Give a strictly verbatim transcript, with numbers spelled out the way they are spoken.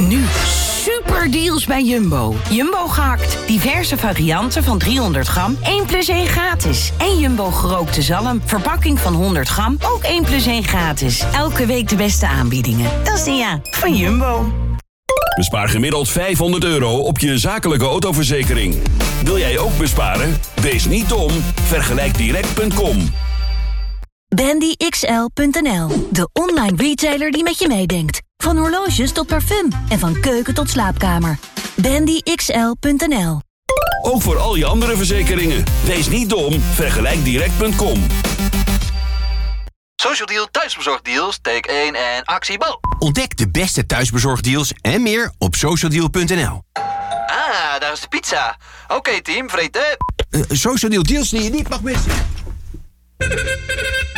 Nu super deals bij Jumbo. Jumbo gehakt. Diverse varianten van driehonderd gram. één plus één gratis. En Jumbo gerookte zalm. Verpakking van honderd gram. Ook één plus één gratis. Elke week de beste aanbiedingen. Dat is de ja van Jumbo. Bespaar gemiddeld vijfhonderd euro op je zakelijke autoverzekering. Wil jij ook besparen? Wees niet dom. Vergelijk direct punt com. Bandy X L punt n l, de online retailer die met je meedenkt. Van horloges tot parfum en van keuken tot slaapkamer. Bandy X L punt n l. Ook voor al je andere verzekeringen. Wees niet dom. Vergelijk direct punt com. Social Deal thuisbezorgdeals, take één en actie bal. Ontdek de beste thuisbezorgdeals en meer op socialdeal punt n l. Ah, daar is de pizza. Oké okay, team, vreten. Uh, Social Deal deals die je niet mag missen.